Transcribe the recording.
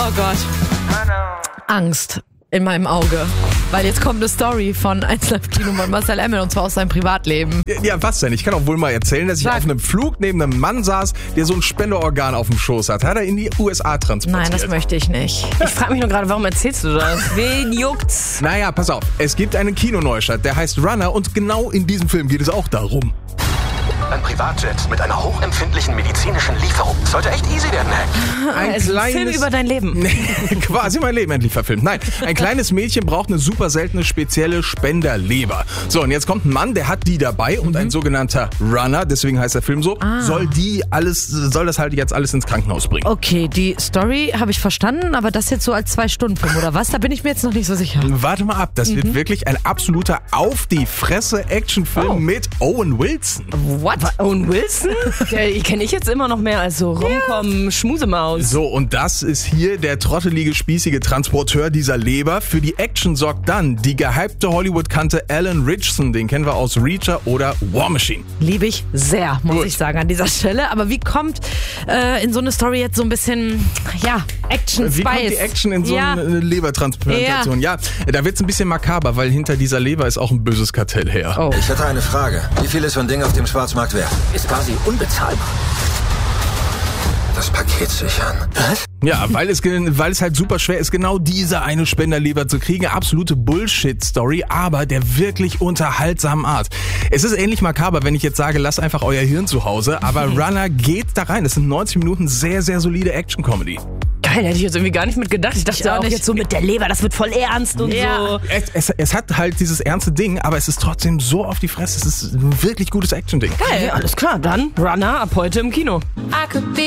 Oh Gott. Angst in meinem Auge. Weil jetzt kommt eine Story von 1Live Kino von Marcel Emmel und zwar aus seinem Privatleben. Ja, was denn? Ich kann auch wohl mal erzählen, dass ich auf einem Flug neben einem Mann saß, der so ein Spenderorgan auf dem Schoß hat. Hat er in die USA transportiert. Nein, das möchte ich nicht. Ich frage mich nur gerade, warum erzählst du das? Wen juckt's? Naja, pass auf. Es gibt einen Kinoneustart, der heißt Runner und genau in diesem Film geht es auch darum. Ein Privatjet mit einer hochempfindlichen medizinischen Lieferung. Sollte echt easy werden, Hank. Ein Film über dein Leben. Quasi mein Leben endlich verfilmt. Nein, ein kleines Mädchen braucht eine super seltene, spezielle Spenderleber. So, und jetzt kommt ein Mann, der hat die dabei und ein sogenannter Runner, deswegen heißt der Film so, soll das halt jetzt alles ins Krankenhaus bringen. Okay, die Story habe ich verstanden, aber das jetzt so als 2-Stunden-Film oder was? Da bin ich mir jetzt noch nicht so sicher. Warte mal ab, das wird wirklich ein absoluter Auf-die-Fresse-Actionfilm mit Owen Wilson. What? Owen Wilson? Den kenne ich jetzt immer noch mehr als so Rom-Com-Schmusemaus. So, und das ist hier der trottelige, spießige Transporteur dieser Leber. Für die Action sorgt dann die gehypte Hollywood-Kante Alan Ritchson. Den kennen wir aus Reacher oder War Machine. Liebe ich sehr, muss ich sagen, an dieser Stelle. Aber wie kommt in so eine Story jetzt so ein bisschen, Action-Spice? Wie kommt die Action in so eine Lebertransplantation? Ja, da wird's ein bisschen makaber, weil hinter dieser Leber ist auch ein böses Kartell her. Oh. Ich hätte eine Frage. Wie viel ist so ein Ding auf dem Schwarzmarkt wert? Ist quasi unbezahlbar. Das Paket sichern. Was? Ja, weil es halt super schwer ist, genau diese eine Spenderleber zu kriegen. Absolute Bullshit-Story, aber der wirklich unterhaltsamen Art. Es ist ähnlich makaber, wenn ich jetzt sage, lasst einfach euer Hirn zu Hause, aber Runner geht da rein. Es sind 90 Minuten sehr, sehr solide Action-Comedy. Geil, hätte ich jetzt irgendwie gar nicht mit gedacht. Ich dachte auch jetzt so mit der Leber, das wird voll ernst und so. Es hat halt dieses ernste Ding, aber es ist trotzdem so auf die Fresse. Es ist ein wirklich gutes Action-Ding. Geil, alles klar. Dann Runner ab heute im Kino. I could be